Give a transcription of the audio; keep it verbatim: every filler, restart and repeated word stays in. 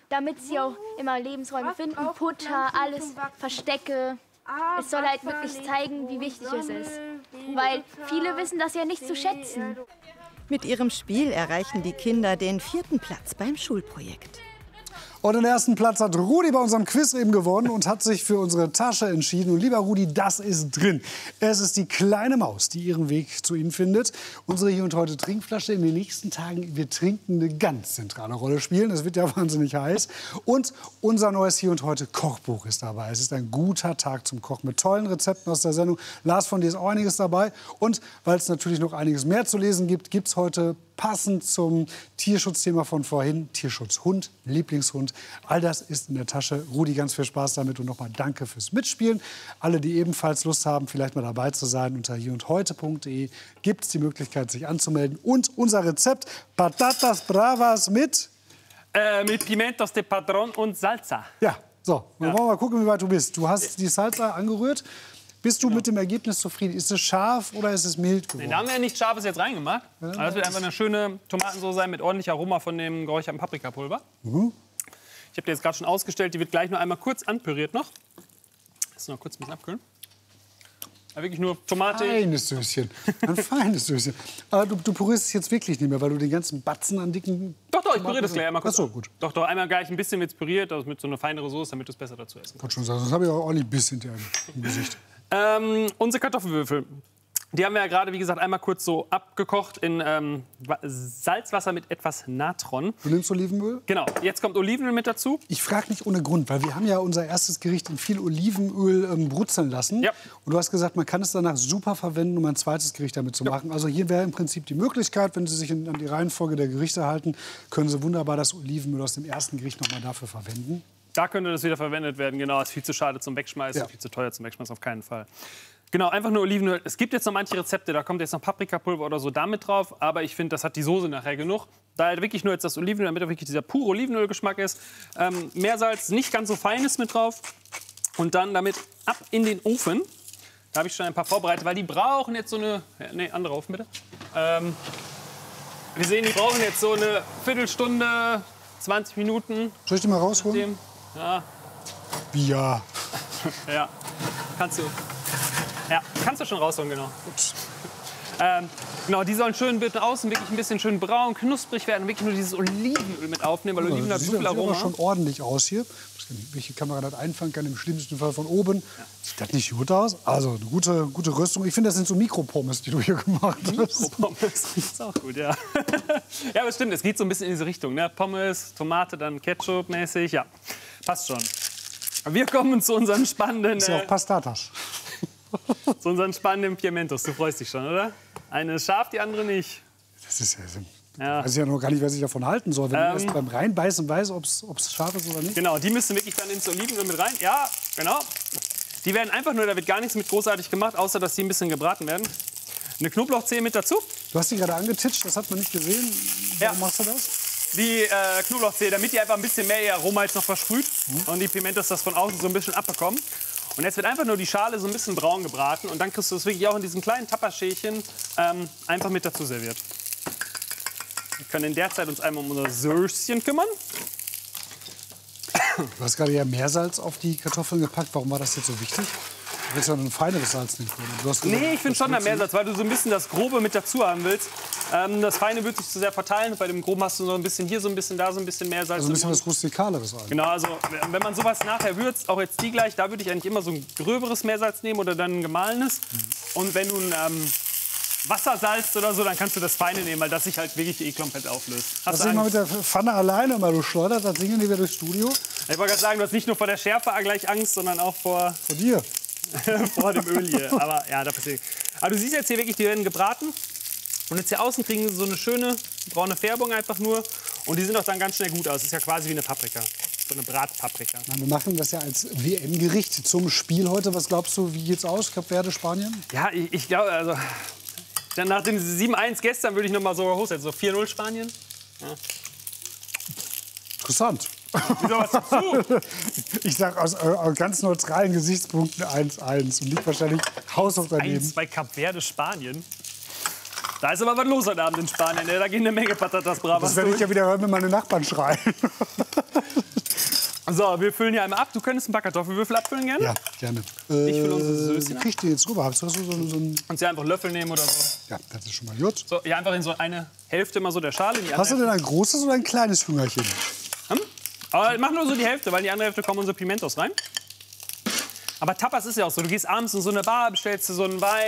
damit sie auch immer Lebensräume finden, Futter, alles, Verstecke. Es soll halt wirklich zeigen, wie wichtig es ist. Weil viele wissen das ja nicht zu schätzen. Mit ihrem Spiel erreichen die Kinder den vierten Platz beim Schulprojekt. Und den ersten Platz hat Rudi bei unserem Quiz eben gewonnen und hat sich für unsere Tasche entschieden. Und lieber Rudi, das ist drin. Es ist die kleine Maus, die ihren Weg zu Ihnen findet. Unsere Hier und Heute Trinkflasche in den nächsten Tagen wird Trinken eine ganz zentrale Rolle spielen. Es wird ja wahnsinnig heiß. Und unser neues Hier und Heute Kochbuch ist dabei. Es ist ein guter Tag zum Kochen mit tollen Rezepten aus der Sendung. Lars, von dir ist auch einiges dabei. Und weil es natürlich noch einiges mehr zu lesen gibt, gibt es heute passend zum Tierschutzthema von vorhin, Tierschutz, Hund, Lieblingshund. All das ist in der Tasche. Rudi, ganz viel Spaß damit und nochmal danke fürs Mitspielen. Alle, die ebenfalls Lust haben, vielleicht mal dabei zu sein, unter hierundheute punkt de gibt es die Möglichkeit, sich anzumelden. Und unser Rezept, Patatas Bravas mit? Äh, mit Pimientos de Padrón und Salsa. Ja, so, dann Ja. wollen wir mal gucken, wie weit du bist. Du hast die Salsa angerührt. Bist du Genau. mit dem Ergebnis zufrieden? Ist es scharf oder ist es mild geworden? Nee, da haben wir ja nichts Scharfes jetzt reingemacht. Aber das wird einfach eine schöne Tomatensauce sein mit ordentlich Aroma von dem geräucherten Paprikapulver. Mhm. Ich habe die jetzt gerade schon ausgestellt. Die wird gleich nur einmal kurz anpüriert noch. Lass noch kurz ein bisschen abkühlen. Aber wirklich nur Tomate. Feines Söschen. Ein feines Söschen. Aber du, du pürierst es jetzt wirklich nicht mehr, weil du den ganzen Batzen an dicken... Doch, doch, ich püriere das gleich einmal kurz. Ach so, gut. Doch, doch, einmal gleich ein bisschen wird püriert, also mit so einer feinere Soße, damit du es besser dazu essen kannst. Wollte schon sagen, sonst habe ich auch ordentlich Biss hinter im Gesicht. Ähm, unsere Kartoffelwürfel, die haben wir ja gerade, wie gesagt, einmal kurz so abgekocht in ähm, Salzwasser mit etwas Natron. Du nimmst Olivenöl? Genau, jetzt kommt Olivenöl mit dazu. Ich frage nicht ohne Grund, weil wir haben ja unser erstes Gericht in viel Olivenöl ähm, brutzeln lassen. Ja. Und du hast gesagt, man kann es danach super verwenden, um ein zweites Gericht damit zu machen. Also hier wäre im Prinzip die Möglichkeit, wenn Sie sich in, an die Reihenfolge der Gerichte halten, können Sie wunderbar das Olivenöl aus dem ersten Gericht noch mal dafür verwenden. Da könnte das wieder verwendet werden, genau. Ist viel zu schade zum Wegschmeißen, Ja. viel zu teuer zum Wegschmeißen, auf keinen Fall. Genau, einfach nur Olivenöl. Es gibt jetzt noch manche Rezepte, da kommt jetzt noch Paprikapulver oder so damit drauf. Aber ich finde, das hat die Soße nachher genug. Da halt wirklich nur jetzt das Olivenöl, damit auch wirklich dieser pure Olivenölgeschmack ist. Ähm, Meersalz, nicht ganz so feines mit drauf. Und dann damit ab in den Ofen. Da habe ich schon ein paar vorbereitet, weil die brauchen jetzt so eine... Ja, nee, andere Ofen bitte. Ähm, wir sehen, die brauchen jetzt so eine Viertelstunde, zwanzig Minuten. Soll ich die mal rausholen? Dem, ja, Wie ja. ja, kannst du. Ja, kannst du schon rausholen, genau. Ähm, genau, die sollen schön bitte außen wirklich ein bisschen schön braun, knusprig werden, wirklich nur dieses Olivenöl mit aufnehmen, weil Oliven hat Das so sieht, viel sieht aber Aroma. schon ordentlich aus hier. Ich weiß nicht, welche Kamera das einfangen kann, im schlimmsten Fall von oben. Sieht das nicht gut aus? Also eine gute, gute Röstung. Ich finde, das sind so Mikropommes, die du hier gemacht hast. Pommes, ist auch gut, ja. Ja, aber stimmt, es geht so ein bisschen in diese Richtung, ne? Pommes, Tomate, dann Ketchup-mäßig, ja, passt schon. Wir kommen zu unseren spannenden, Ist ja äh, auch Pastatas. zu unseren spannenden Pimientos. Du freust dich schon, oder? Eine ist scharf, die andere nicht. Das ist ja, Ja. ich weiß ja noch gar nicht, was ich davon halten soll. Wenn Ähm. du erst beim Reinbeißen weiß, ob es scharf ist oder nicht. Genau, die müssen wirklich dann ins Olivenöl mit rein. Ja, genau. Die werden einfach nur, da wird gar nichts mit großartig gemacht, außer dass die ein bisschen gebraten werden. Eine Knoblauchzehe mit dazu. Du hast die gerade angetitscht, das hat man nicht gesehen. Warum Ja. machst du das? Die äh, Knoblauchzehe, damit die einfach ein bisschen mehr ihr Aroma jetzt noch versprüht. Und die Pimentos das von außen so ein bisschen abbekommen. Und jetzt wird einfach nur die Schale so ein bisschen braun gebraten. Und dann kriegst du es wirklich auch in diesen kleinen Tapperschälchen ähm, einfach mit dazu serviert. Wir können in der Zeit uns einmal um unser Söschen kümmern. Du hast gerade ja Meersalz auf die Kartoffeln gepackt. Warum war das jetzt so wichtig? Du willst ja noch ein feineres Salz nehmen. Du hast gesagt, Nee, ich finde das schon da willst du Meersalz, weil du so ein bisschen das Grobe mit dazu haben willst. Ähm, das Feine wird sich zu sehr verteilen. Bei dem Groben hast du so ein bisschen hier, so ein bisschen da, so ein bisschen Meersalz. Also ein bisschen was Rustikaleres eigentlich. Genau, also wenn man sowas nachher würzt, auch jetzt die gleich, da würde ich eigentlich immer so ein gröberes Meersalz nehmen oder dann ein gemahlenes. Und wenn du ein ähm, Wasser salzt oder so, dann kannst du das Feine nehmen, weil das sich halt wirklich eh komplett auflöst. Was Hast du ich mal einen, mit der Pfanne alleine mal du schleudert, das Ding hier durchs Studio. ich wollte gerade sagen, du hast nicht nur vor der Schärfe gleich Angst, sondern auch vor, Von dir. vor dem Öl hier. Aber ja, da passiert. Aber du siehst jetzt hier wirklich, die werden gebraten. Und jetzt hier außen kriegen sie so eine schöne braune Färbung einfach nur. Und die sind auch dann ganz schnell gut aus. Das ist ja quasi wie eine Paprika. So eine Bratpaprika. Wir machen das ja als W M-Gericht zum Spiel heute. Was glaubst du, wie geht's aus? Kap Verde, Spanien? Ja, ich, ich glaube, also dann nach dem sieben eins gestern würde ich noch mal sogar hochsetzen. So vier null Spanien. Ja. Interessant. Wieso was dazu? Ich sag aus, äh, aus ganz neutralen Gesichtspunkten eins eins und liegt wahrscheinlich haushoch daneben. Eins bei Kap Verde, Spanien. Da ist aber was los heute Abend in Spanien. Ne? Da gehen eine Menge Patatas Bravas Das werde ich durch. ja wieder hören, wenn meine Nachbarn schreien. So, wir füllen hier einmal ab. Du könntest einen Backkartoffelwürfel abfüllen gerne? Ja, gerne. Ich fülle unsere Äh, Söschen Wie ab. kriegst du den jetzt rüber? Hast du so, so, so ein... Kannst du einfach einen Löffel nehmen oder so. Ja, das ist schon mal gut. So, hier einfach in so eine Hälfte mal so der Schale. In die Hast du andere denn ein großes oder ein kleines Hüngerchen? Hm? Aber mach nur so die Hälfte, weil in die andere Hälfte kommen unsere Pimentos rein. Aber Tapas ist ja auch so, du gehst abends in so eine Bar, bestellst dir so einen Wein